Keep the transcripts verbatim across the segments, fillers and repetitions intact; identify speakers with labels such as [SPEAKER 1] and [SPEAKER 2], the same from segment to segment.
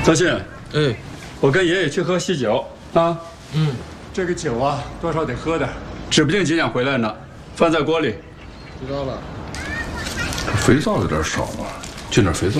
[SPEAKER 1] 德信，
[SPEAKER 2] 哎，
[SPEAKER 1] 我跟爷爷去喝喜酒啊。
[SPEAKER 2] 嗯，
[SPEAKER 1] 这个酒啊，多少得喝点，指不定几点回来呢。放在锅里。
[SPEAKER 2] 知道了。
[SPEAKER 3] 肥皂有点少嘛，进点肥皂。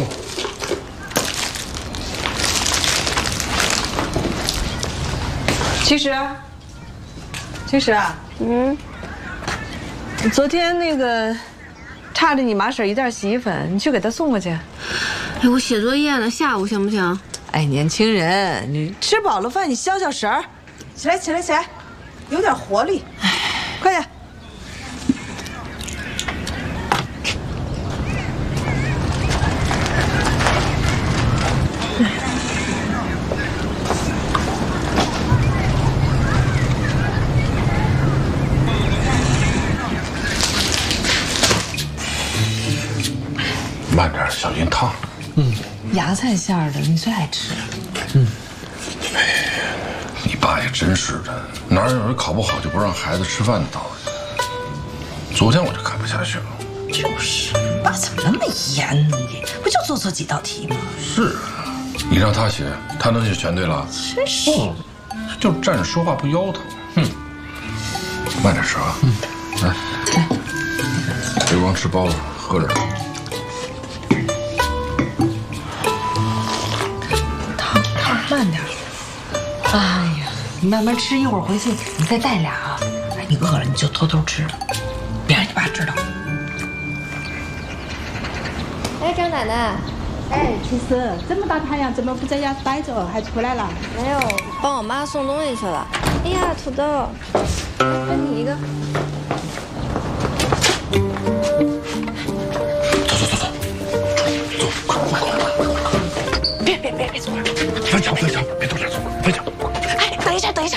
[SPEAKER 4] 其实，其实啊，嗯，昨天那个差着你马婶一袋洗衣粉，你去给她送过去。
[SPEAKER 5] 哎，我写作业呢，下午行不行？
[SPEAKER 4] 哎，年轻人，你吃饱了饭，你消消食儿，起来，起来，起来，有点活力。哎，快点。
[SPEAKER 3] 慢点，小心烫。
[SPEAKER 4] 嗯，芽菜馅儿的你最爱吃。
[SPEAKER 3] 嗯。哎，你爸也真是的，哪有人考不好就不让孩子吃饭的道理？昨天我就看不下去了。
[SPEAKER 4] 就是，爸怎么那么严呢？你不就做错几道题吗？
[SPEAKER 3] 是啊，你让他写，他能写全对了？
[SPEAKER 4] 真是，哦、
[SPEAKER 3] 就站着说话不腰疼。哼，慢点吃啊。嗯，来，来，别光吃包子，喝点。
[SPEAKER 4] 慢点，哎呀，你慢慢吃，一会儿回去你再带俩啊。哎，你饿了你就偷偷吃，别让你爸知道。
[SPEAKER 5] 哎，张奶奶，
[SPEAKER 6] 哎，其实这么大太阳，怎么不在家待着，还出来了？
[SPEAKER 5] 没有，帮我妈送东西去了。哎呀，土豆，分你一个。
[SPEAKER 3] 走走走走，走，快快快快快！
[SPEAKER 4] 别别别别走！
[SPEAKER 3] 分享分享，别多点走，分享。
[SPEAKER 4] 哎，等一下等一下，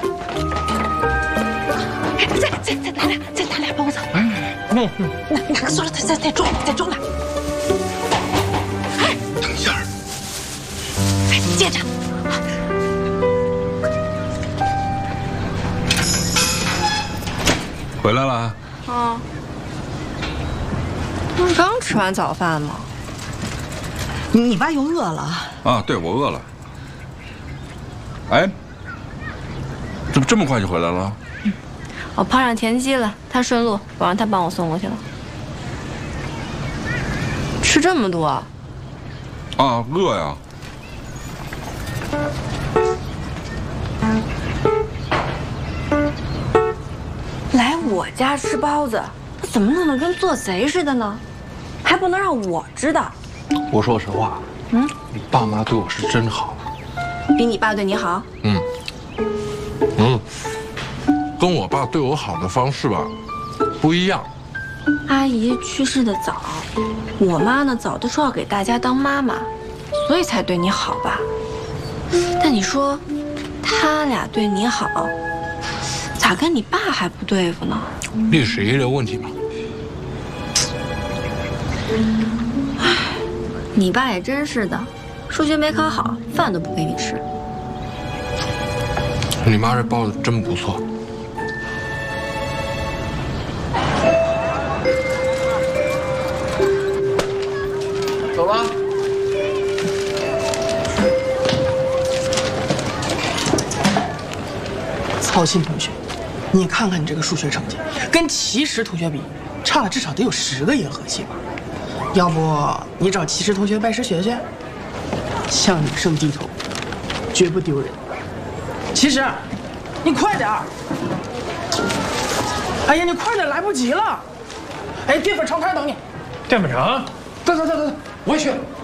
[SPEAKER 4] 哎，再再再拿俩，再拿俩包子。哎，嗯嗯，拿拿个塑料袋再再装再装俩。哎，
[SPEAKER 3] 等一下。
[SPEAKER 4] 哎，接着。
[SPEAKER 3] 回来了。
[SPEAKER 5] 啊。不是刚吃完早饭吗？
[SPEAKER 4] 你你爸又饿了
[SPEAKER 3] 啊？对，我饿了。哎，怎么这么快就回来了？
[SPEAKER 5] 嗯，我碰上田鸡了，他顺路，我让他帮我送过去了。吃这么多？啊，
[SPEAKER 3] 饿呀。
[SPEAKER 5] 来我家吃包子，他怎么弄得跟做贼似的呢？还不能让我知道。
[SPEAKER 2] 我说实话，嗯，你爸妈对我是真好，
[SPEAKER 5] 比你爸对你好。
[SPEAKER 2] 嗯，嗯，跟我爸对我好的方式吧，不一样。
[SPEAKER 5] 阿姨去世的早，我妈呢早就说要给大家当妈妈，所以才对你好吧。但你说，他俩对你好，咋跟你爸还不对付呢？
[SPEAKER 2] 历史遗留问题嘛。
[SPEAKER 5] 唉，你爸也真是的，数学没考好，饭都不给你吃。
[SPEAKER 2] 你妈这包子真不错。走了。
[SPEAKER 7] 曹鑫同学，你看看你这个数学成绩，跟齐石同学比，差了至少得有十个银河系吧？要不你找齐石同学拜师学学，向女生低头，绝不丢人。齐石，你快点儿！哎呀，你快点，来不及了！哎，淀粉肠摊等你。
[SPEAKER 8] 淀粉肠？
[SPEAKER 7] 走走走走走，
[SPEAKER 8] 我也去。